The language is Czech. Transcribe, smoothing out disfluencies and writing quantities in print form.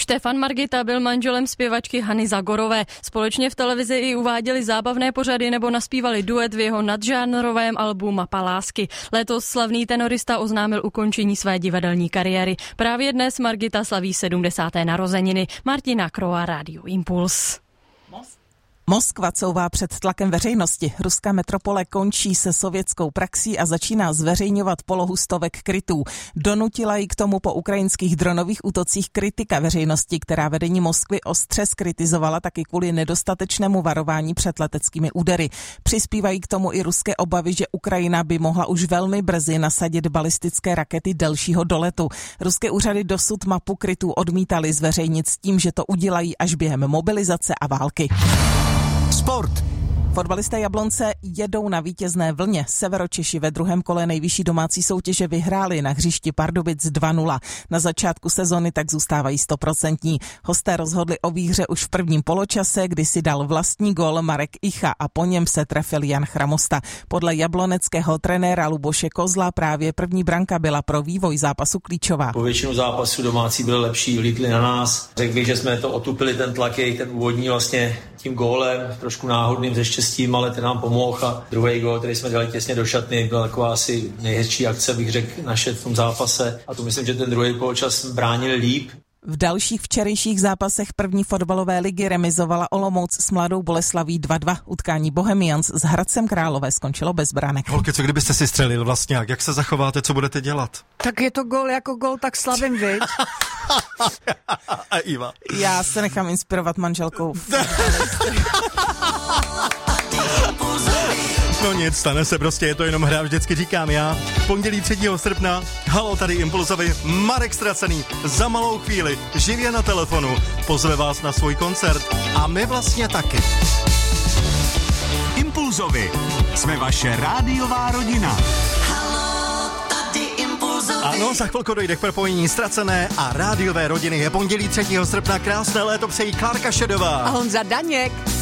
Štefan Margita byl manželem zpěvačky Hany Zagorové. Společně v televizi i uváděli zábavné pořady nebo naspívali duet v jeho nadžánrovém albu Mapa lásky. Letos slavný tenorista oznámil ukončení své divadelní kariéry. Právě dnes Margita slaví 70. narozeniny. Martina Kroa, Rádio Impuls. Moskva couvá před tlakem veřejnosti. Ruská metropole končí se sovětskou praxí a začíná zveřejňovat polohu stovek krytů. Donutila ji k tomu po ukrajinských dronových útocích kritika veřejnosti, která vedení Moskvy ostře zkritizovala taky kvůli nedostatečnému varování před leteckými údery. Přispívají k tomu i ruské obavy, že Ukrajina by mohla už velmi brzy nasadit balistické rakety delšího doletu. Ruské úřady dosud mapu krytů odmítaly zveřejnit s tím, že to udělají až během mobilizace a války. Sport. Fotbalisté Jablonce jedou na vítězné vlně. Severočeši ve druhém kole nejvyšší domácí soutěže vyhráli na hřišti Pardubic 2-0. Na začátku sezony tak zůstávají 100%. Hosté rozhodli o výhře už v prvním poločase, kdy si dal vlastní gól Marek Icha a po něm se trefil Jan Chramosta. Podle jabloneckého trenéra Luboše Kozla právě první branka byla pro vývoj zápasu klíčová. Po většinu zápasu domácí byli lepší, vlítli na nás. Řekl bych, že jsme to otupili ten tlak, ten úvodní vlastně tím gólem, trošku náhodným ze štěstím, ale ten nám pomohl a druhý gól, který jsme dali těsně do šatny, byla taková asi nejhezčí akce, bych řekl, naše v tom zápase a to myslím, že ten druhý poločas bránili líp. V dalších včerejších zápasech první fotbalové ligy remizovala Olomouc s Mladou Boleslaví 2-2. Utkání Bohemians s Hradcem Králové skončilo bez branek. Holky, co kdybyste si střelil vlastně, jak se zachováte, co budete dělat? Tak je to gól jako gól, tak slavím, viď? A Iva? Já se nechám inspirovat manželkou. No nic, stane se prostě, je to jenom hra, vždycky říkám já. Pondělí 3. srpna, halo, tady Impulzovi, Marek Ztracený, za malou chvíli, živě na telefonu, pozve vás na svůj koncert a my vlastně taky. Impulzovi, jsme vaše rádiová rodina. Ano, za chvilku dojde k propojení Ztracené a rádiové rodiny. Je pondělí 3. srpna, krásné léto přejí Klárka Šedová A Honza Daněk.